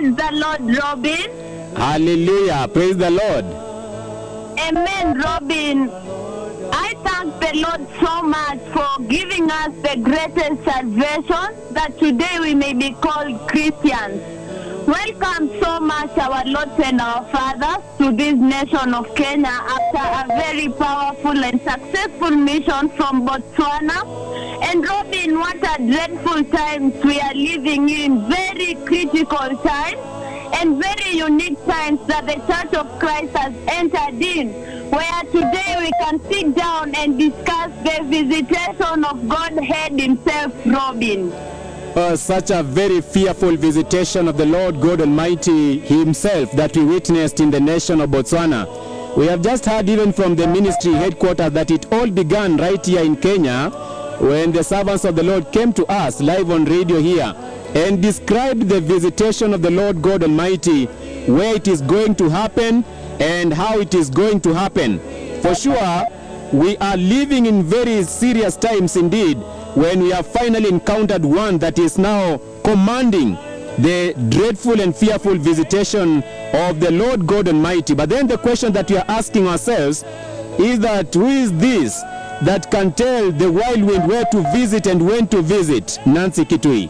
Praise the Lord, Robin. Hallelujah. Praise the Lord. Amen, Robin. I thank the Lord so much for giving us the greatest salvation that today we may be called Christians. Welcome so much, our Lord and our Father, to this nation of Kenya after a very powerful and successful mission from Botswana. And Robin, what a dreadful times we are living in, very critical times and very unique times that the Church of Christ has entered in, where today we can sit down and discuss the visitation of Godhead himself, Robin. Such a very fearful visitation of the Lord God Almighty himself that we witnessed in the nation of Botswana. We have just heard even from the ministry headquarters that it all began right here in Kenya when the servants of the Lord came to us live on radio here and described the visitation of the Lord God Almighty, where it is going to happen and how it is going to happen. For sure, we are living in very serious times indeed, when we have finally encountered one that is now commanding the dreadful and fearful visitation of the Lord God Almighty. But then the question that we are asking ourselves is that who is this that can tell the wild wind where to visit and when to visit? Nancy Kitui.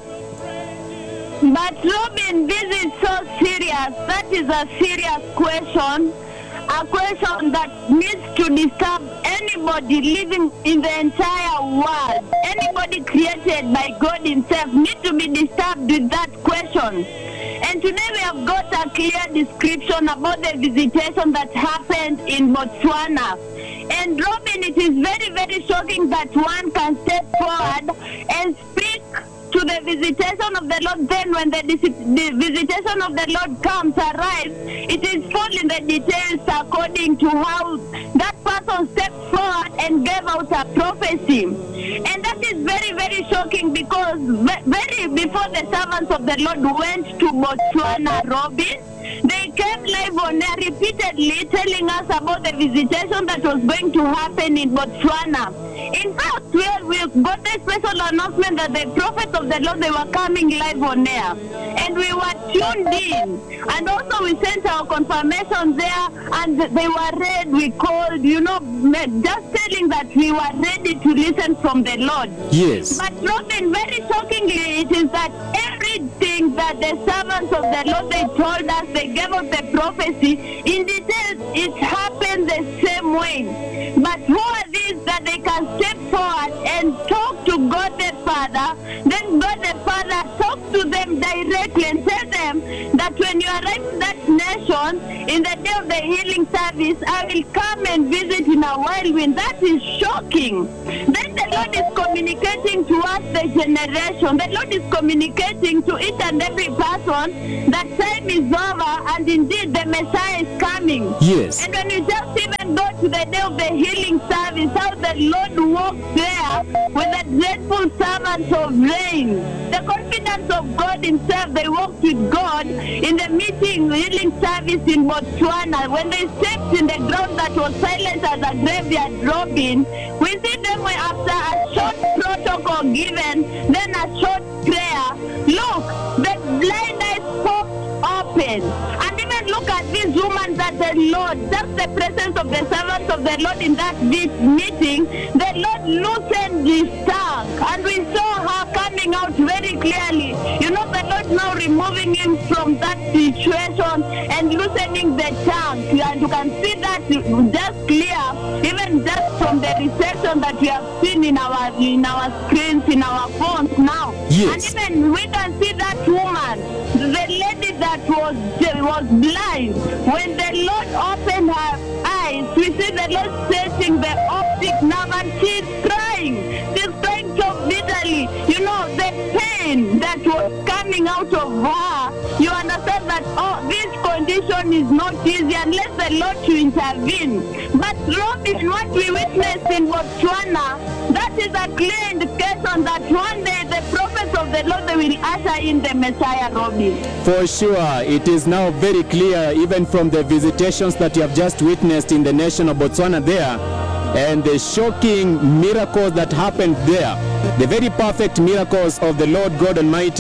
But Robin, this is so serious. That is a serious question. A question that needs to disturb anybody living in the entire world. Anybody created by God himself needs to be disturbed with that question. And today we have got a clear description about the visitation that happened in Botswana. And Robin, it is very, very shocking that one can step forward and speak to the visitation of the Lord. Then when the visitation of the Lord arrives, it is full in the details according to how that person stepped forward and gave out a prophecy. And that is very, very shocking, because very before the servants of the Lord went to Botswana, Robin, they came live on air repeatedly telling us about the visitation that was going to happen in Botswana. In fact, we got a special announcement that the prophets of the Lord, they were coming live on air. And we were tuned in. And also we sent our confirmations there, and they were read. We called, just telling that we were ready to listen from the Lord. Yes. But Robin, very shockingly, it is that everything that the servants of the Lord, they told us, they gave us the prophecy, in details, it happened the same way. But who are these that they can step forward and talk to God the Father, then God the Father talks to them directly and tell them that when you arrive in that nation, in the day of the healing service, I will come and visit in a whirlwind. That is shocking. Then the Lord is communicating to us, the generation. The Lord is communicating to each and every person that time is over and indeed the Messiah is coming. Yes. And when you just even go to the day of the healing service, how the Lord walks there with the dreadful servants of rain. The confidence of God himself, they walked with God in the healing service in Botswana. When they stepped in the ground that was silent as a graveyard, Robin, we see them after a short protocol given, then a short prayer. Look, the blind eyes popped open. And even look at these women that the Lord, just the presence of the servants of the Lord in that meeting, the Lord loosened his tongue. And we saw her coming out very clearly. The Lord now removing him from that situation and loosening the tongue. And you can see that just clear, even just from the reception that we have seen in our screens, in our phones now. Yes. And even we can see that woman, the lady that was blind, when the Lord opened her eyes, we see the Lord setting the optic nerve, and she's crying. She's crying so bitterly. The pain that was coming out of her, you understand that, this condition is not easy unless the Lord to intervene. But Robin, what we witnessed in Botswana, that is a clear indication that one day the prophets of the Lord, they will usher in the Messiah, Robin. For sure, it is now very clear, even from the visitations that you have just witnessed in the nation of Botswana there, and the shocking miracles that happened there, the very perfect miracles of the Lord God Almighty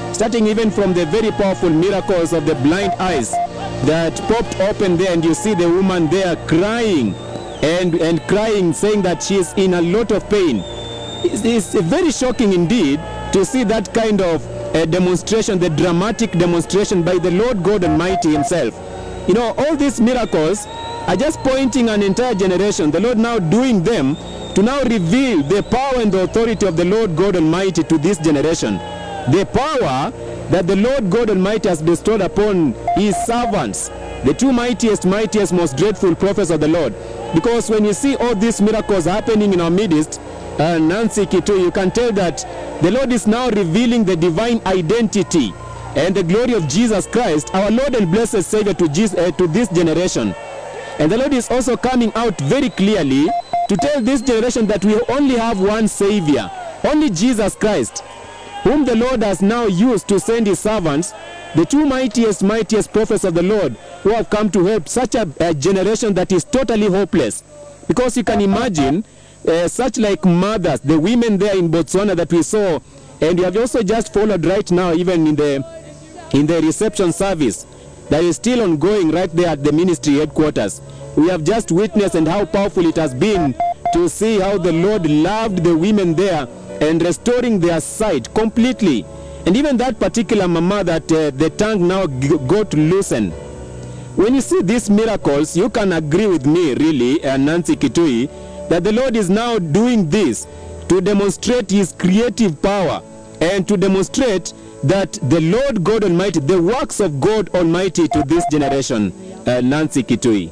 starting even from the very powerful miracles of the blind eyes that popped open there, and you see the woman there crying and crying, saying that she is in a lot of pain. It's very shocking indeed to see that kind of demonstration, the dramatic demonstration by the Lord God Almighty himself. You know, all these miracles are just pointing an entire generation, the Lord now doing them to now reveal the power and the authority of the Lord God Almighty to this generation. The power that the Lord God Almighty has bestowed upon his servants, the two mightiest, most dreadful prophets of the Lord. Because when you see all these miracles happening in our midst, Nancy Kitui, you can tell that the Lord is now revealing the divine identity and the glory of Jesus Christ, our Lord and blessed Savior, to this generation. And the Lord is also coming out very clearly to tell this generation that we only have one Savior, only Jesus Christ, whom the Lord has now used to send his servants, the two mightiest prophets of the Lord, who have come to help such a generation that is totally hopeless. Because you can imagine such like mothers, the women there in Botswana that we saw, and you have also just followed right now, even in the reception service that is still ongoing right there at the ministry headquarters. We have just witnessed and how powerful it has been to see how the Lord loved the women there and restoring their sight completely. And even that particular mama that the tongue now got loosened. When you see these miracles, you can agree with me really, Nancy Kitui, that the Lord is now doing this to demonstrate his creative power and to demonstrate that the Lord God Almighty, the works of God Almighty to this generation. Nancy Kitui.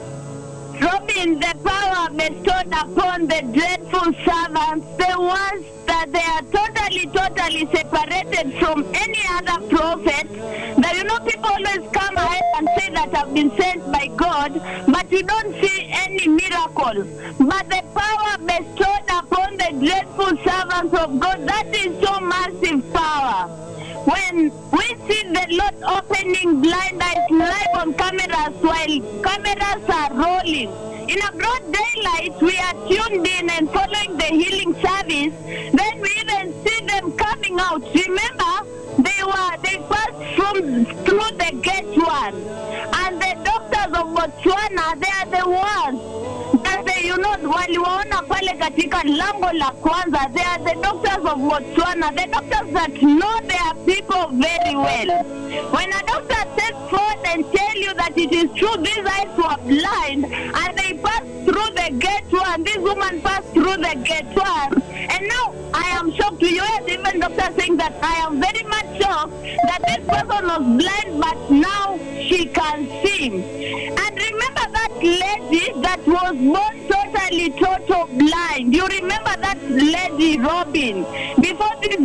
Robin, the power bestowed upon the dreadful servants, the ones that they are totally separated from any other prophet. That, you know, people always come ahead and say that I've been sent by God, but you don't see any miracle. But the power bestowed upon the dreadful servants of God, that is so massive power. When we see the Lord opening blind eyes live on cameras while cameras are rolling, in a broad daylight, we are tuned in and following the healing service. Then we even see them coming out. Remember, they passed through the gate one, and the doctors of Botswana, they are the ones that they, you know, waliwaona pale katika lango la kwanza. They are the doctors of Botswana, the doctors that know their people very well. When a doctor steps forward and tell you that it is true, these eyes were blind and they passed through the gate one, this woman passed through the gate one, and now I am shocked. You heard even doctor saying that I am very much shocked that this person was blind, but now she can see. And remember that lady that was born totally total blind. You remember that lady, Robin? Before this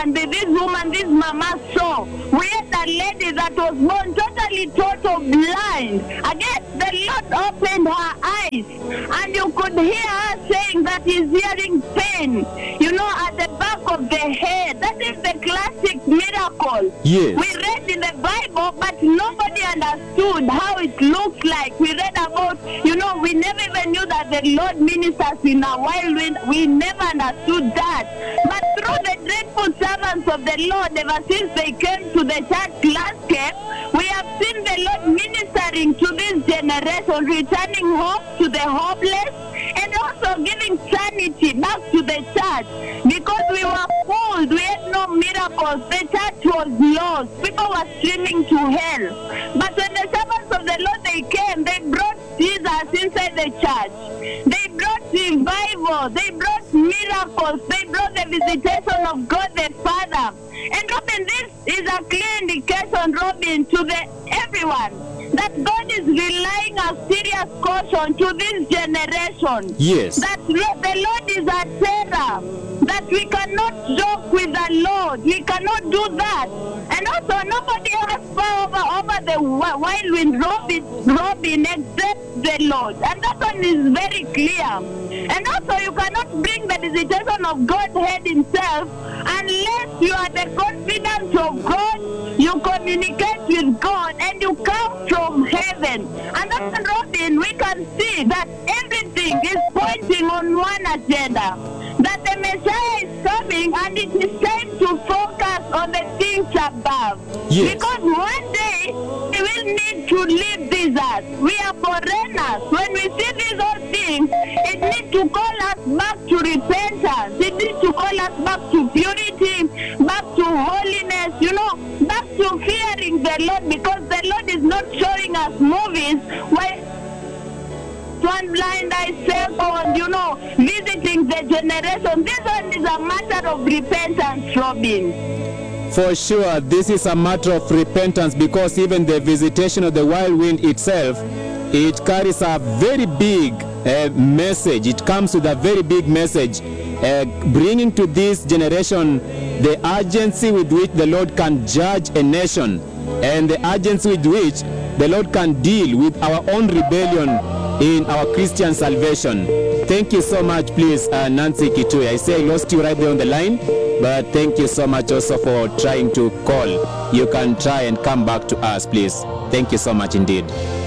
mama saw, we had a lady that was born totally total blind. Again, the Lord opened her eyes, and you could hear her saying that he's hearing pain, you know, at the back of the head. That is the classic miracle. Yes. We read in the Bible, but nobody understood how it looks like. We read about, you know, we never even knew that the Lord ministers in a whirlwind. We never understood that. But through the dreadful servants of the Lord, ever since they came to the church landscape, we have seen the Lord ministering to this generation, returning hope to the hopeless, and also giving sanity back to the church. Because we were fooled, we had no miracles, the church was lost, people were streaming to hell. But when the servants of the Lord, they came, they brought Jesus inside the church. They brought revival, they brought miracles, they brought the visitation of God the Father. And Robin, this is a clear indication, Robin, to everyone, that God is relying a serious caution to this generation. Yes. That the Lord is a terror. That we cannot joke with the Lord. We cannot do that. And also, nobody has power over the whirlwind, Robin, except the Lord. And that one is very clear. And also, you cannot bring the visitation of Godhead himself unless you are the confidence of God, you communicate with God, and you come from heaven. And that's, Robin, we can see that everything is pointing on one agenda, that the Messiah is coming, and it is time to focus on the things above. Yes. Because one day we will need to leave this earth. We are foreigners. When we see these old things, it needs to call us back to repentance. It needs to call us back to purity, back to holiness, back to fearing the Lord, because the Lord is not showing us movies where one blind eye second, visiting the generation. This one is a matter of repentance, Robin. For sure, this is a matter of repentance, because even the visitation of the whirlwind itself, it carries a very big message. It comes with a very big message, bringing to this generation the urgency with which the Lord can judge a nation, and the urgency with which the Lord can deal with our own rebellion in our Christian salvation. Thank you so much, please, Nancy Kitui. I say I lost you right there on the line, but thank you so much also for trying to call. You can try and come back to us, please. Thank you so much indeed.